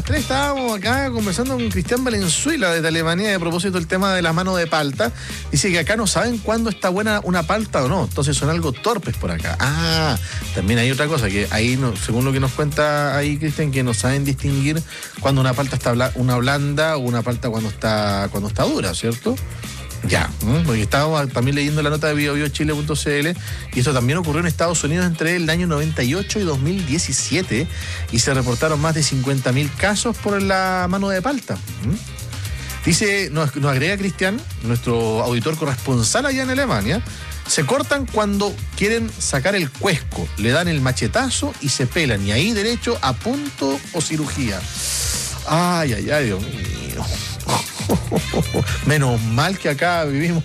las 3 estábamos acá conversando con Cristian Valenzuela de Alemania a propósito del tema de la mano de palta. Dice que acá no saben cuándo está buena una palta o no, entonces son algo torpes por acá. También hay otra cosa, que ahí, no, según lo que nos cuenta ahí Cristian, que no saben distinguir cuando una palta está una blanda o una palta cuando está dura, ¿cierto? Ya, porque estábamos también leyendo la nota de biobiochile.cl y esto también ocurrió en Estados Unidos entre el año 98 y 2017 y se reportaron más de 50.000 casos por la mano de palta. Dice, nos agrega Cristian, nuestro auditor corresponsal allá en Alemania, se cortan cuando quieren sacar el cuesco, le dan el machetazo y se pelan, y ahí derecho a punto o cirugía. Ay, Dios mío. Menos mal que acá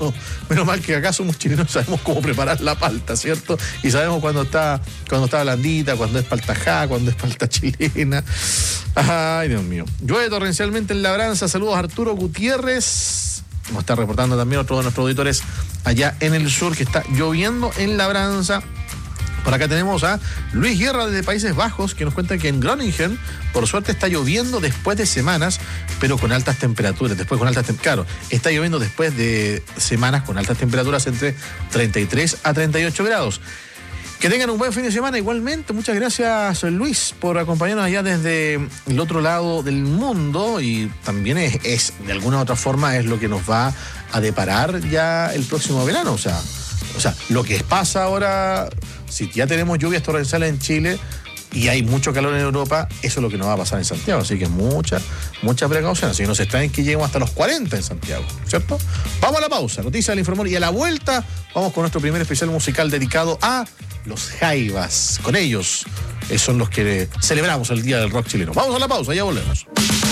somos chilenos, sabemos cómo preparar la palta, ¿cierto? Y sabemos cuando está blandita, cuando es paltajá, cuando es palta chilena. Ay, Dios mío. Llueve torrencialmente en Labranza. Saludos a Arturo Gutiérrez. Nos está reportando también otro de nuestros auditores allá en el sur, que está lloviendo en Labranza. Por acá tenemos a Luis Guerra desde Países Bajos, que nos cuenta que en Groningen, por suerte, está lloviendo después de semanas, pero con altas temperaturas. Claro, está lloviendo después de semanas con altas temperaturas entre 33 a 38 grados. Que tengan un buen fin de semana igualmente. Muchas gracias, Luis, por acompañarnos allá desde el otro lado del mundo, y también es de alguna u otra forma es lo que nos va a deparar ya el próximo verano. O sea, lo que pasa ahora, si ya tenemos lluvias torrenciales en Chile y hay mucho calor en Europa, eso es lo que nos va a pasar en Santiago. Así que mucha precaución. Así que no se extrañen que lleguemos hasta los 40 en Santiago, ¿cierto? Vamos a la pausa, noticias del Informón, y a la vuelta vamos con nuestro primer especial musical dedicado a los Jaivas. Con ellos son los que celebramos el Día del Rock chileno. Vamos a la pausa, ya volvemos.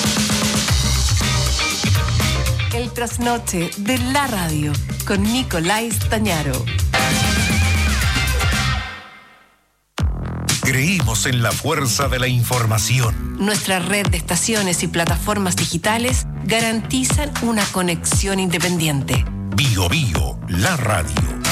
El trasnoche de la radio con Nicolás Tañaro. Creímos en la fuerza de la información. Nuestra red de estaciones y plataformas digitales garantizan una conexión independiente. Bio, la radio.